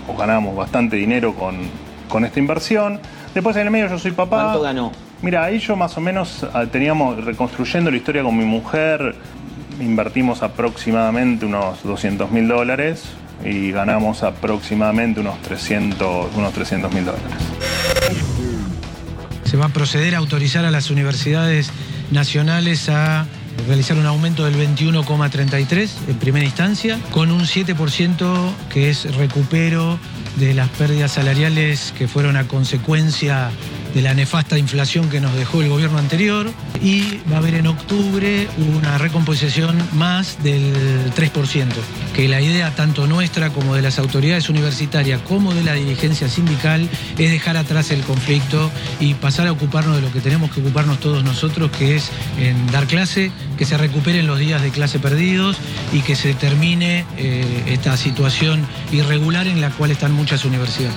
o ganamos bastante dinero con esta inversión. Después en el medio yo soy papá. ¿Cuánto ganó? Mira, ahí yo más o menos teníamos, reconstruyendo la historia con mi mujer, invertimos aproximadamente unos $200.000 y ganamos aproximadamente unos $300.000. Se va a proceder a autorizar a las universidades nacionales a realizar un aumento del 21,33 en primera instancia, con un 7% que es recupero de las pérdidas salariales que fueron a consecuencia de la nefasta inflación que nos dejó el gobierno anterior, y va a haber en octubre una recomposición más del 3%, que la idea tanto nuestra como de las autoridades universitarias como de la dirigencia sindical es dejar atrás el conflicto y pasar a ocuparnos de lo que tenemos que ocuparnos todos nosotros, que es en dar clase, que se recuperen los días de clase perdidos y que se termine esta situación irregular en la cual están muchas universidades.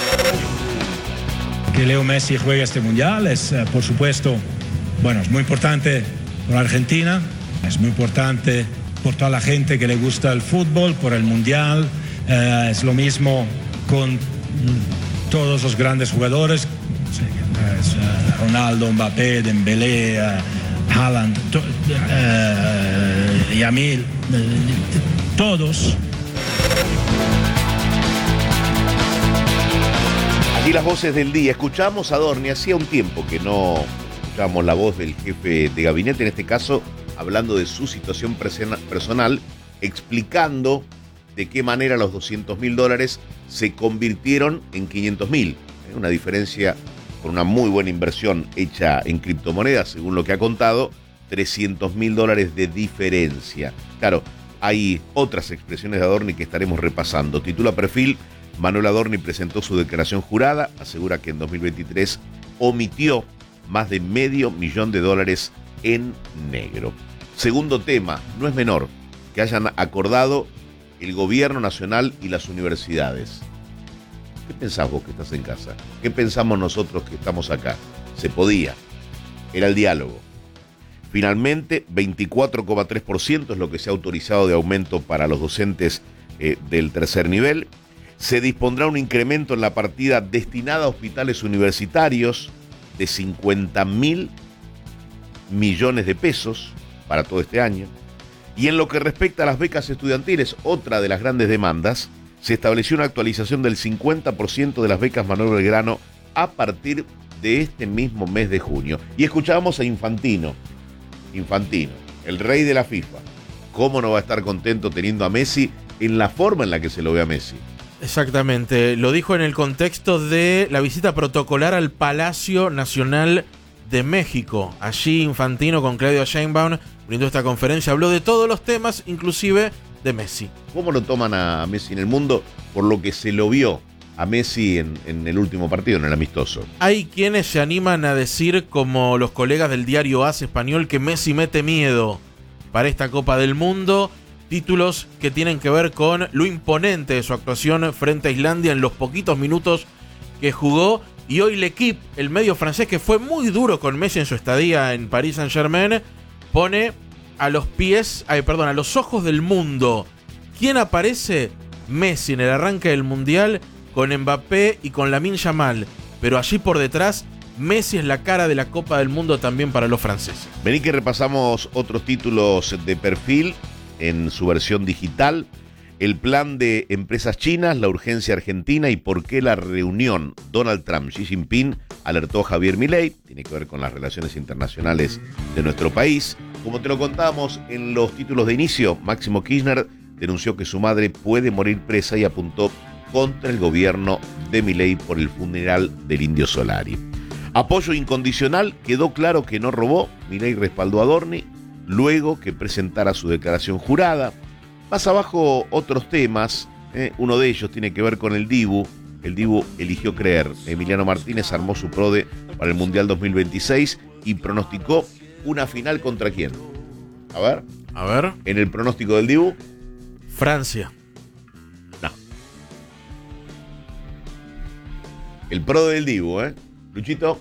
Que Leo Messi juegue este mundial es, por supuesto, bueno, es muy importante por Argentina, es muy importante por toda la gente que le gusta el fútbol, por el mundial, es lo mismo con todos los grandes jugadores, Ronaldo, Mbappé, Dembélé, Haaland, Yamil, todos. Y las voces del día. Escuchamos a Adorni, hacía un tiempo que no escuchábamos la voz del jefe de gabinete, en este caso hablando de su situación personal, explicando de qué manera los $200.000 se convirtieron en $500.000. Una diferencia por una muy buena inversión hecha en criptomonedas, según lo que ha contado, $300.000 de diferencia. Claro, hay otras expresiones de Adorni que estaremos repasando. Titula Perfil: Manuel Adorni presentó su declaración jurada, asegura que en 2023 omitió más de $500.000 en negro. Segundo tema, no es menor que hayan acordado el gobierno nacional y las universidades. ¿Qué pensás vos que estás en casa? ¿Qué pensamos nosotros que estamos acá? Se podía, era el diálogo. Finalmente, 24,3% es lo que se ha autorizado de aumento para los docentes del tercer nivel. Se dispondrá un incremento en la partida destinada a hospitales universitarios de $50.000 millones de pesos para todo este año. Y en lo que respecta a las becas estudiantiles, otra de las grandes demandas, se estableció una actualización del 50% de las becas Manuel Belgrano a partir de este mismo mes de junio. Y escuchábamos a Infantino, el rey de la FIFA. ¿Cómo no va a estar contento teniendo a Messi en la forma en la que se lo ve a Messi? Exactamente, lo dijo en el contexto de la visita protocolar al Palacio Nacional de México. Allí Infantino con Claudia Sheinbaum brindó esta conferencia, habló de todos los temas, inclusive de Messi. ¿Cómo lo toman a Messi en el mundo por lo que se lo vio a Messi en el último partido, en el amistoso? Hay quienes se animan a decir, como los colegas del diario AS español, que Messi mete miedo para esta Copa del Mundo. Títulos que tienen que ver con lo imponente de su actuación frente a Islandia en los poquitos minutos que jugó. Y hoy L'Équipe, el medio francés que fue muy duro con Messi en su estadía en Paris Saint-Germain, pone a los ojos del mundo. ¿Quién aparece? Messi en el arranque del Mundial con Mbappé y con Lamine Yamal. Pero allí por detrás, Messi es la cara de la Copa del Mundo también para los franceses. Vení que repasamos otros títulos de Perfil en su versión digital. El plan de empresas chinas, la urgencia argentina y por qué la reunión Donald Trump-Xi Jinping alertó a Javier Milei. Tiene que ver con las relaciones internacionales de nuestro país. Como te lo contábamos en los títulos de inicio, Máximo Kirchner denunció que su madre puede morir presa y apuntó contra el gobierno de Milei por el funeral del Indio Solari. Apoyo incondicional, quedó claro que no robó. Milei respaldó a Adorni luego que presentara su declaración jurada. Más abajo otros temas, uno de ellos tiene que ver con el Dibu. El Dibu eligió creer. Emiliano Martínez armó su PRODE para el Mundial 2026 y pronosticó una final ¿contra quién? A ver. En el pronóstico del Dibu. Francia. No. El PRODE del Dibu, Luchito.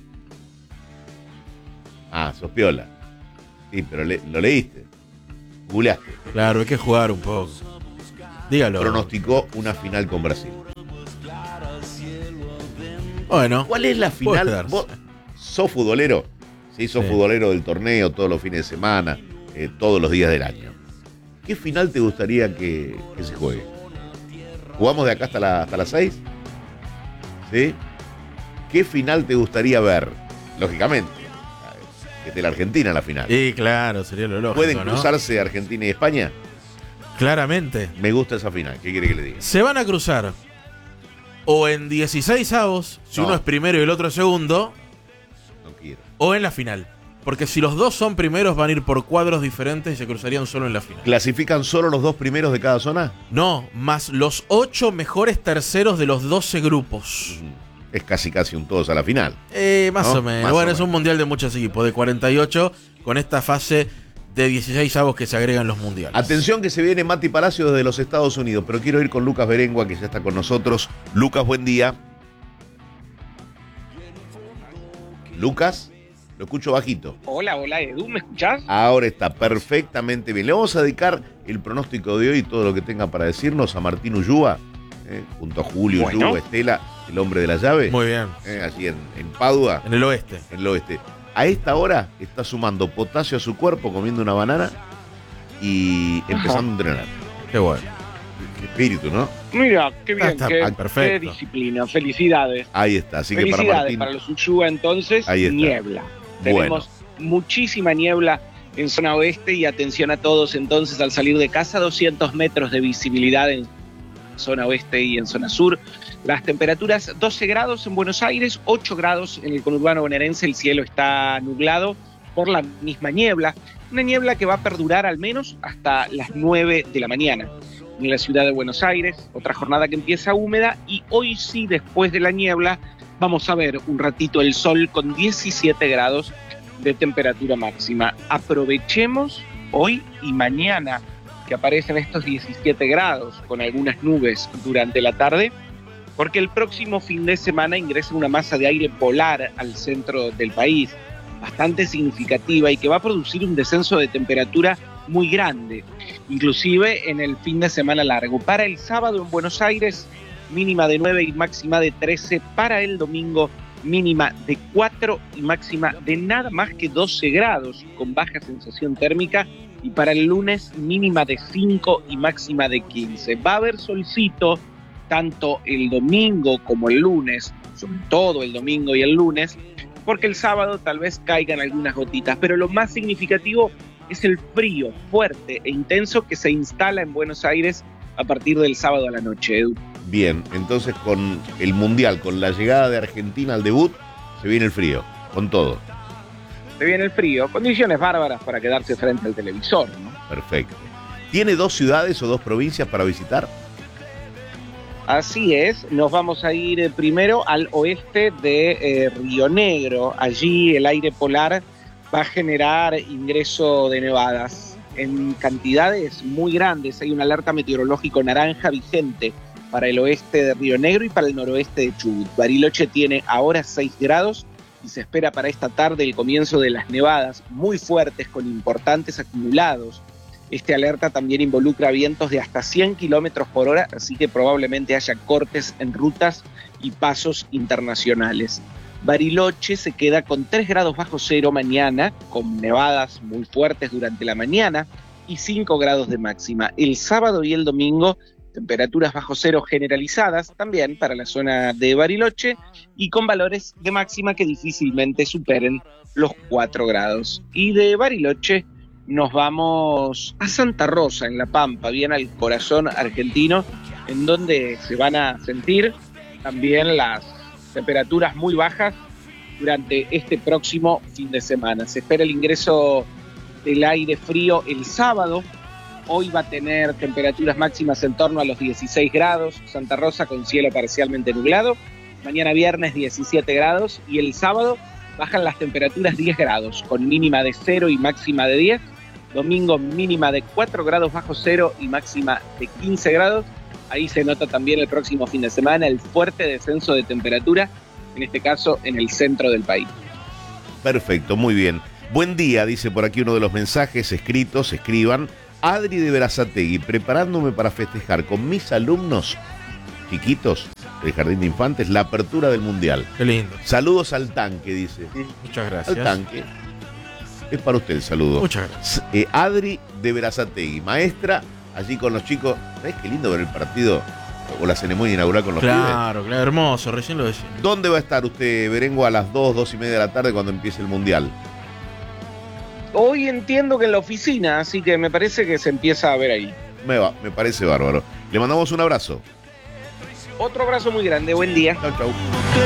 Sos piola. Sí, pero lo leíste. Googleaste. Claro, hay que jugar un poco. Dígalo. Pronosticó una final con Brasil. Bueno, ¿Cuál es la puede final? darse. ¿Vos sos futbolero? Sí, sos Sí. futbolero del torneo todos los fines de semana, todos los días del año. ¿Qué final te gustaría que se juegue? ¿Jugamos de acá hasta las 6? ¿Sí? ¿Qué final te gustaría ver? Lógicamente, que es de la Argentina la final. Y claro, sería lo lógico, ¿Pueden ¿no? cruzarse Argentina y España? Claramente. Me gusta esa final. ¿Qué quiere que le diga? Se van a cruzar o en 16avos, si No. uno es primero y el otro es segundo, No quiero. o en la final. Porque si los dos son primeros van a ir por cuadros diferentes y se cruzarían solo en la final. ¿Clasifican solo los 2 primeros de cada zona? No, más los 8 mejores terceros de los 12 grupos. Es casi un todos a la final. Más ¿No? o menos. Más Bueno, o es un menos. mundial de muchos equipos, de 48, con esta fase de 16avos que se agregan los mundiales. Atención que se viene Mati Palacio desde los Estados Unidos, pero quiero ir con Lucas Berengua, que ya está con nosotros. Lucas, buen día. Lucas, lo escucho bajito. Hola, Edu, ¿me escuchás? Ahora está perfectamente bien. Le vamos a dedicar el pronóstico de hoy y todo lo que tenga para decirnos a Martín Ullúa, junto a Julio Bueno. Ullúa, Estela, el hombre de la llave, Muy bien. allí en Padua, En el oeste. en el oeste. A esta hora está sumando potasio a su cuerpo, comiendo una banana y empezando a entrenar. Qué bueno. Qué espíritu, ¿no? Mira, qué bien, Está qué perfecto. disciplina, felicidades. Ahí está. Así que para Felicidades Martín. para los Ushua entonces, Ahí está. niebla. Bueno. Tenemos muchísima niebla en zona oeste y atención a todos entonces al salir de casa, 200 metros de visibilidad en zona oeste y en zona sur. Las temperaturas 12 grados en Buenos Aires, 8 grados en el conurbano bonaerense, el cielo está nublado por la misma niebla, una niebla que va a perdurar al menos hasta las 9 de la mañana. En la ciudad de Buenos Aires, otra jornada que empieza húmeda y hoy sí, después de la niebla, vamos a ver un ratito el sol con 17 grados de temperatura máxima. Aprovechemos hoy y mañana que aparecen estos 17 grados con algunas nubes durante la tarde, porque el próximo fin de semana ingresa una masa de aire polar al centro del país, bastante significativa y que va a producir un descenso de temperatura muy grande, inclusive en el fin de semana largo. Para el sábado en Buenos Aires, mínima de 9 y máxima de 13. Para el domingo, mínima de 4 y máxima de nada más que 12 grados, con baja sensación térmica. Y para el lunes, mínima de 5 y máxima de 15. Va a haber solcito tanto el domingo como el lunes, sobre todo el domingo y el lunes, porque el sábado tal vez caigan algunas gotitas, pero lo más significativo es el frío fuerte e intenso que se instala en Buenos Aires a partir del sábado a la noche, Edu. Bien, entonces con el Mundial, con la llegada de Argentina al debut, se viene el frío, con todo. Se viene el frío, condiciones bárbaras para quedarse frente al televisor, ¿no? Perfecto. ¿Tiene 2 ciudades o 2 provincias para visitar? Así es, nos vamos a ir primero al oeste de Río Negro. Allí el aire polar va a generar ingreso de nevadas en cantidades muy grandes. Hay una alerta meteorológico naranja vigente para el oeste de Río Negro y para el noroeste de Chubut. Bariloche tiene ahora 6 grados y se espera para esta tarde el comienzo de las nevadas muy fuertes con importantes acumulados. Este alerta también involucra vientos de hasta 100 kilómetros por hora, así que probablemente haya cortes en rutas y pasos internacionales. Bariloche se queda con 3 grados bajo cero mañana, con nevadas muy fuertes durante la mañana y 5 grados de máxima. El sábado y el domingo, temperaturas bajo cero generalizadas también para la zona de Bariloche y con valores de máxima que difícilmente superen los 4 grados. Y de Bariloche nos vamos a Santa Rosa, en La Pampa, bien al corazón argentino, en donde se van a sentir también las temperaturas muy bajas durante este próximo fin de semana. Se espera el ingreso del aire frío el sábado. Hoy va a tener temperaturas máximas en torno a los 16 grados, Santa Rosa con cielo parcialmente nublado. Mañana viernes 17 grados y el sábado bajan las temperaturas 10 grados, con mínima de 0 y máxima de 10. Domingo mínima de 4 grados bajo cero y máxima de 15 grados. Ahí se nota también el próximo fin de semana el fuerte descenso de temperatura, en este caso en el centro del país. Perfecto, muy bien. Buen día, dice por aquí uno de los mensajes escritos, escriban. Adri de Berazategui, preparándome para festejar con mis alumnos chiquitos del Jardín de Infantes, la apertura del Mundial. Qué lindo. Saludos al tanque, dice. Muchas gracias. Al tanque. Es para usted el saludo. Muchas gracias. Adri de Berazategui, maestra, allí con los chicos. ¿Sabés qué lindo ver el partido o la ceremonia inaugural con los pibes? Claro, hermoso, recién lo decía. ¿Dónde va a estar usted, Berengo, a las 2:30 de la tarde cuando empiece el Mundial? Hoy entiendo que en la oficina, así que me parece que se empieza a ver ahí. Me parece bárbaro. Le mandamos un abrazo. Otro abrazo muy grande, buen día. Chau, chau.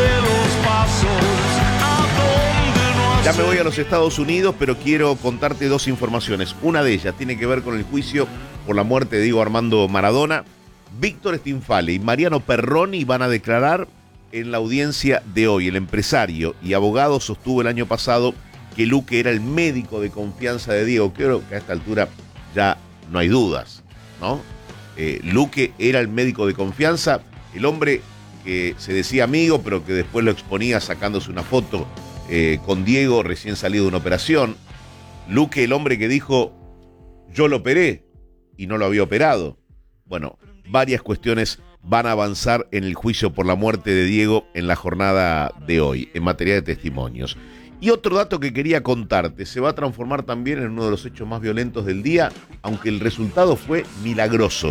Ya me voy a los Estados Unidos, pero quiero contarte dos informaciones. Una de ellas tiene que ver con el juicio por la muerte de Diego Armando Maradona. Víctor Stinfale y Mariano Perroni van a declarar en la audiencia de hoy. El empresario y abogado sostuvo el año pasado que Luque era el médico de confianza de Diego. Creo que a esta altura ya no hay dudas, ¿no? Luque era el médico de confianza, el hombre que se decía amigo, pero que después lo exponía sacándose una foto con Diego recién salido de una operación. Luque, el hombre que dijo, yo lo operé y no lo había operado. Bueno, varias cuestiones van a avanzar en el juicio por la muerte de Diego en la jornada de hoy, en materia de testimonios. Y otro dato que quería contarte, se va a transformar también en uno de los hechos más violentos del día, aunque el resultado fue milagroso.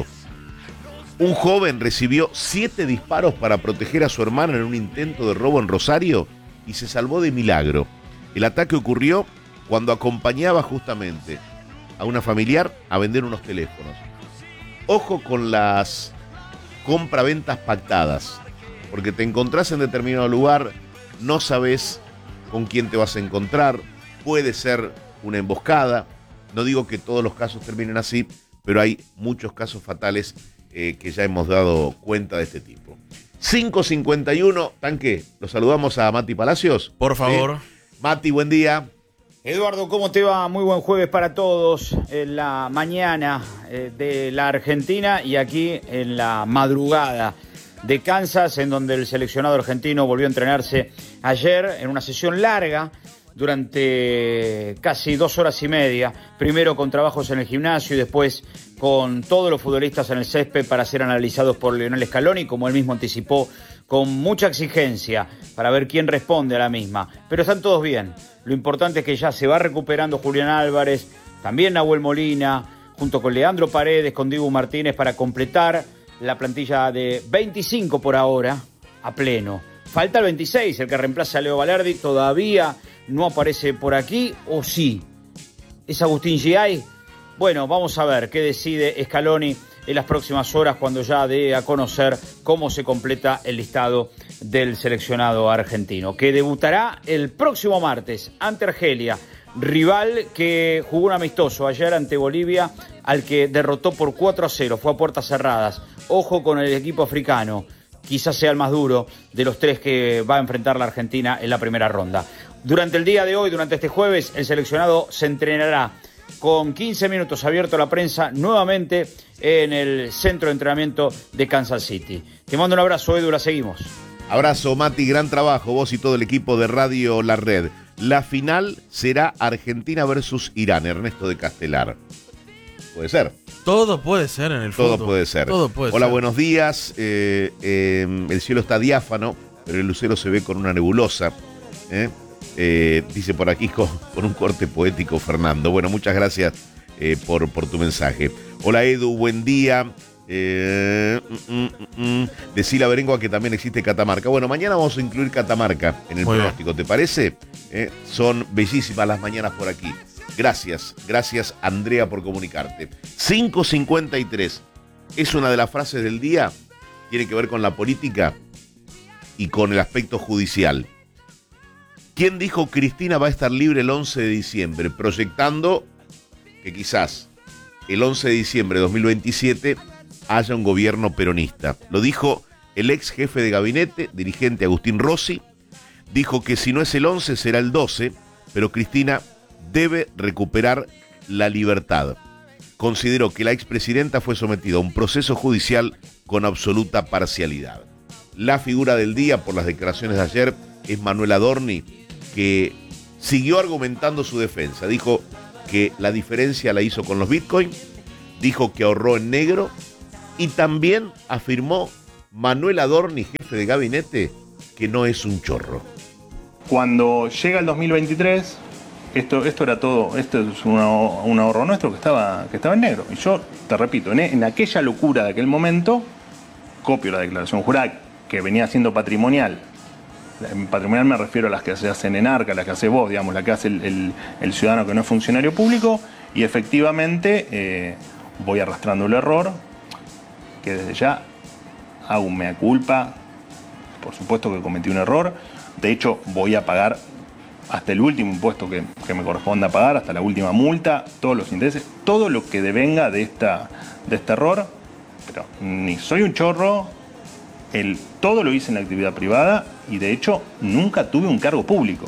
Un joven recibió 7 disparos para proteger a su hermana en un intento de robo en Rosario y se salvó de milagro. El ataque ocurrió cuando acompañaba justamente a una familiar a vender unos teléfonos. Ojo con las compraventas pactadas, porque te encontrás en determinado lugar, no sabes con quién te vas a encontrar, puede ser una emboscada. No digo que todos los casos terminen así, pero hay muchos casos fatales que ya hemos dado cuenta de este tipo. 5:51, tanque, los saludamos a Mati Palacios. Por favor. Mati, buen día. Eduardo, ¿cómo te va? Muy buen jueves para todos en la mañana de la Argentina y aquí en la madrugada de Kansas, en donde el seleccionado argentino volvió a entrenarse ayer en una sesión larga durante casi 2 horas y media, primero con trabajos en el gimnasio y después con todos los futbolistas en el césped para ser analizados por Lionel Scaloni, como él mismo anticipó, con mucha exigencia para ver quién responde a la misma. Pero están todos bien. Lo importante es que ya se va recuperando Julián Álvarez, también Nahuel Molina, junto con Leandro Paredes, con Dibu Martínez, para completar la plantilla de 25 por ahora a pleno. Falta el 26, el que reemplaza a Leo Valerdi, todavía no aparece por aquí, ¿o sí? ¿Es Agustín Giay? Bueno, vamos a ver qué decide Scaloni en las próximas horas cuando ya dé a conocer cómo se completa el listado del seleccionado argentino, que debutará el próximo martes ante Argelia, rival que jugó un amistoso ayer ante Bolivia, al que derrotó por 4-0, fue a puertas cerradas. Ojo con el equipo africano, quizás sea el más duro de los 3 que va a enfrentar la Argentina en la primera ronda. Durante el día de hoy, durante este jueves, el seleccionado se entrenará con 15 minutos abierto a la prensa nuevamente en el centro de entrenamiento de Kansas City. Te mando un abrazo, Edu, la seguimos. Abrazo, Mati, gran trabajo, vos y todo el equipo de Radio La Red. La final será Argentina versus Irán, Ernesto de Castelar. Puede ser. Todo puede ser en el fútbol. Todo puede ser. Todo puede Hola, ser. buenos días. El cielo está diáfano, pero el lucero se ve con una nebulosa. Dice por aquí con un corte poético Fernando. Bueno, muchas gracias por tu Hola Edu, buen día. Decile a Berengo que también existe Catamarca. Bueno, mañana vamos a incluir Catamarca en el Muy pronóstico, ¿te parece? Son bellísimas las mañanas por aquí. Gracias Andrea por comunicarte. 5:53 es una de las frases del día, tiene que ver con la política y con el aspecto judicial. ¿Quién dijo Cristina va a estar libre el 11 de diciembre? Proyectando que quizás el 11 de diciembre de 2027 haya un gobierno peronista. Lo dijo el ex jefe de gabinete, dirigente Agustín Rossi. Dijo que si no es el 11 será el 12, pero Cristina debe recuperar la libertad. Consideró que la expresidenta fue sometida a un proceso judicial con absoluta parcialidad. La figura del día, por las declaraciones de ayer, es Manuel Adorni, que siguió argumentando su defensa. Dijo que la diferencia la hizo con los Bitcoin, dijo que ahorró en negro y también afirmó Manuel Adorni, jefe de gabinete, que no es un chorro. Cuando llega el 2023, esto era todo, esto es un ahorro nuestro que estaba en negro. Y yo, te repito, en aquella locura de aquel momento, copio la declaración jurada que venía siendo patrimonial. En patrimonial me refiero a las que se hacen en Arca, las que hace vos, digamos, la que hace el ciudadano que no es funcionario público, y efectivamente voy arrastrando el error, que desde ya hago un mea culpa, por supuesto que cometí un error, de hecho voy a pagar hasta el último impuesto que me corresponda pagar, hasta la última multa, todos los intereses, todo lo que devenga de este error, pero ni soy un chorro, todo lo hice en la actividad privada y de hecho nunca tuve un cargo público.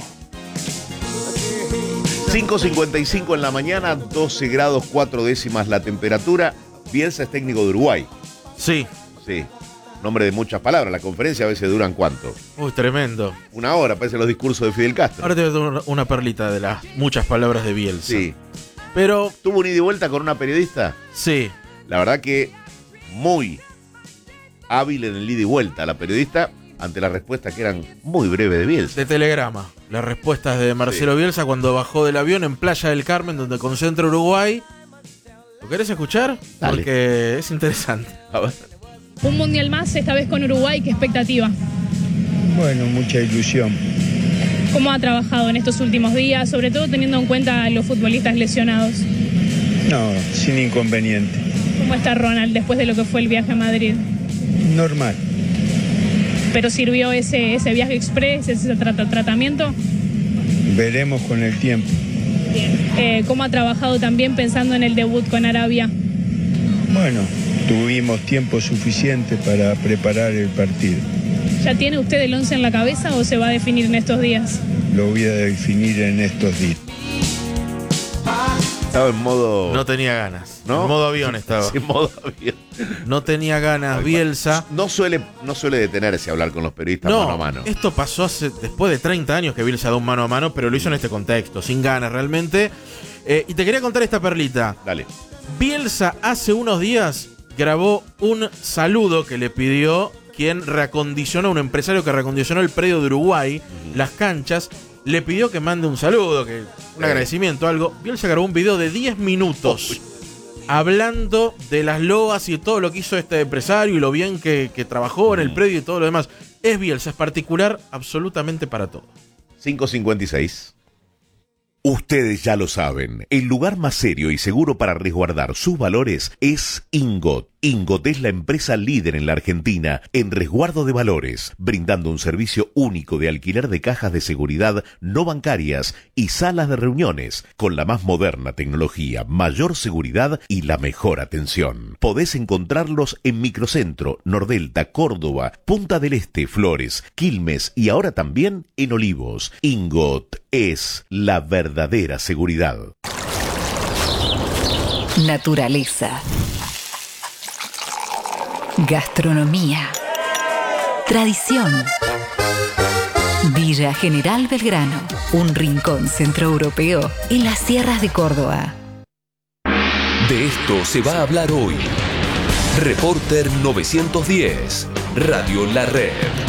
5:55 en la mañana, 12 grados 4 décimas la temperatura. Bielsa es técnico de Uruguay. Sí. Sí. Nombre de muchas palabras. La conferencia a veces duran ¿cuánto? Uy, tremendo. Una hora, parecen los discursos de Fidel Castro. Ahora te voy a dar una perlita de las muchas palabras de Bielsa. Sí. Pero... ¿Tuvo un ida y vuelta con una periodista? Sí. La verdad que muy hábil en el ida y vuelta. La periodista, ante las respuestas que eran muy breves de Bielsa. De Telegrama. Las respuestas de Marcelo Bielsa cuando bajó del avión en Playa del Carmen, donde concentra Uruguay. ¿Lo querés escuchar? Dale. Porque es interesante. A ver. Un mundial más, esta vez con Uruguay, ¿qué expectativa? Bueno, mucha ilusión. ¿Cómo ha trabajado en estos últimos días, sobre todo teniendo en cuenta a los futbolistas lesionados? No, sin inconveniente. ¿Cómo está Ronald después de lo que fue el viaje a Madrid? Normal. ¿Pero sirvió ese viaje express, ese tratamiento? Veremos con el tiempo. Bien. ¿Cómo ha trabajado también pensando en el debut con Arabia? Bueno, tuvimos tiempo suficiente para preparar el partido. ¿Ya tiene usted el 11 en la cabeza o se va a definir en estos días? Lo voy a definir en estos días. Estaba en modo... No tenía ganas. ¿No? En modo avión estaba. Sí, en modo avión. No tenía ganas Bielsa. No suele detenerse a hablar con los periodistas mano a mano. Esto pasó después de 30 años que Bielsa da un mano a mano, pero lo hizo en este contexto, sin ganas realmente. Y te quería contar esta perlita. Dale. Bielsa hace unos días grabó un saludo que le pidió quien reacondicionó, un empresario que reacondicionó el predio de Uruguay, las canchas. Le pidió que mande un saludo, un agradecimiento, algo. Bielsa grabó un video de 10 minutos hablando de las loas y de todo lo que hizo este empresario y lo bien que trabajó en el predio y todo lo demás. Es Bielsa, es particular absolutamente para todo. 5:56. Ustedes ya lo saben, el lugar más serio y seguro para resguardar sus valores es Ingot. Ingot es la empresa líder en la Argentina en resguardo de valores, brindando un servicio único de alquiler de cajas de seguridad no bancarias y salas de reuniones, con la más moderna tecnología, mayor seguridad y la mejor atención. Podés encontrarlos en Microcentro, Nordelta, Córdoba, Punta del Este, Flores, Quilmes y ahora también en Olivos. Ingot es la verdadera seguridad. Naturaleza. Gastronomía. Tradición. Villa General Belgrano, un rincón centroeuropeo en las sierras de Córdoba. De esto se va a hablar hoy. Reporter 910, Radio La Red.